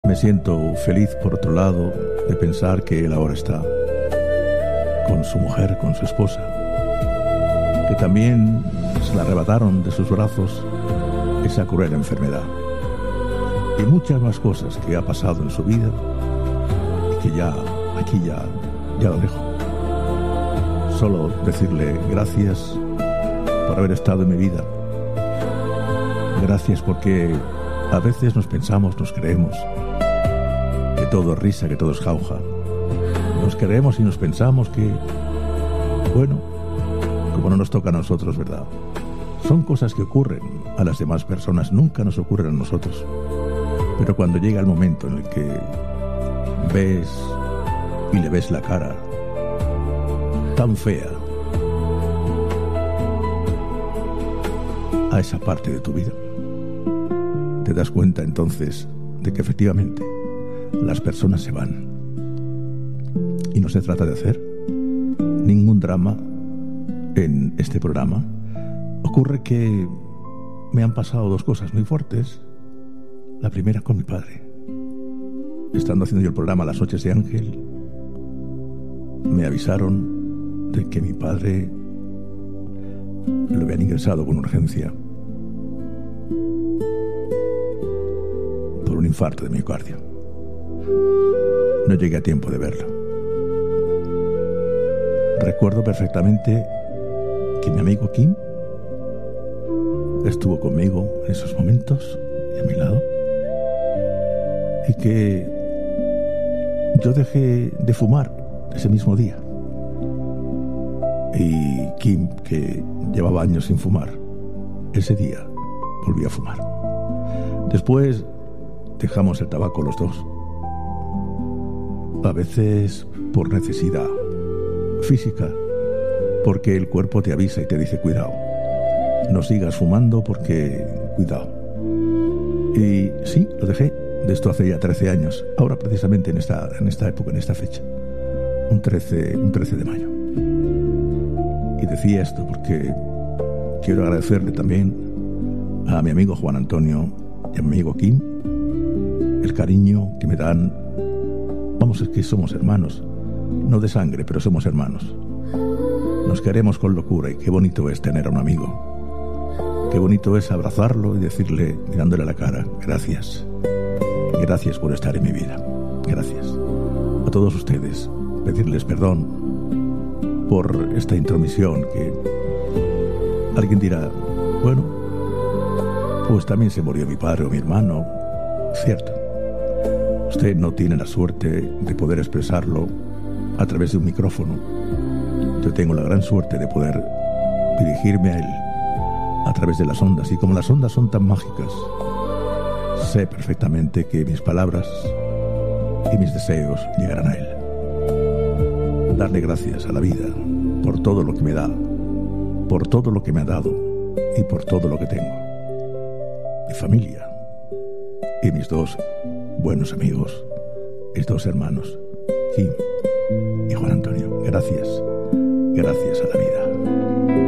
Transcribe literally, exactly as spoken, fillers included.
Me siento feliz, por otro lado, de pensar que él ahora está con su mujer, con su esposa, que también se la arrebataron de sus brazos esa cruel enfermedad. Y muchas más cosas que ha pasado en su vida y que ya, aquí ya, ya lo dejo. Solo decirle gracias por haber estado en mi vida. Gracias porque a veces nos pensamos, nos creemos que todo es risa, que todo es jauja. Nos creemos y nos pensamos que, bueno, como no nos toca a nosotros, ¿verdad? Son cosas que ocurren a las demás personas, nunca nos ocurren a nosotros. Pero cuando llega el momento en el que ves y le ves la cara tan fea a esa parte de tu vida, te das cuenta entonces de que efectivamente las personas se van. Y no se trata de hacer ningún drama en este programa. Ocurre que me han pasado dos cosas muy fuertes. La primera con mi padre. Estando haciendo yo el programa Las Noches de Ángel, me avisaron de que mi padre lo habían ingresado con urgencia por un infarto de miocardio. No llegué a tiempo de verlo. Recuerdo perfectamente que mi amigo Kim estuvo conmigo en esos momentos y a mi lado, y que yo dejé de fumar ese mismo día, y Kim, que llevaba años sin fumar, ese día volvió a fumar. Después dejamos el tabaco los dos, a veces por necesidad física, porque el cuerpo te avisa y te dice cuidado, no sigas fumando porque cuidado. Y sí, lo dejé. De esto hace ya trece años, ahora precisamente en esta, en esta época, en esta fecha, un trece, un trece de mayo. Y decía esto porque quiero agradecerle también a mi amigo Juan Antonio y a mi amigo Kim el cariño que me dan. Vamos, es que somos hermanos, no de sangre, pero somos hermanos. Nos queremos con locura y qué bonito es tener a un amigo. Qué bonito es abrazarlo y decirle, mirándole a la cara, gracias. Gracias por estar en mi vida. Gracias. A todos ustedes, pedirles perdón por esta intromisión que alguien dirá, bueno, pues también se murió mi padre o mi hermano. Cierto. Usted no tiene la suerte de poder expresarlo a través de un micrófono. Yo tengo la gran suerte de poder dirigirme a él a través de las ondas, y como las ondas son tan mágicas, sé perfectamente que mis palabras y mis deseos llegarán a él. Darle gracias a la vida por todo lo que me da, por todo lo que me ha dado y por todo lo que tengo. Mi familia y mis dos buenos amigos, mis dos hermanos, Kim y Juan Antonio. Gracias, gracias a la vida.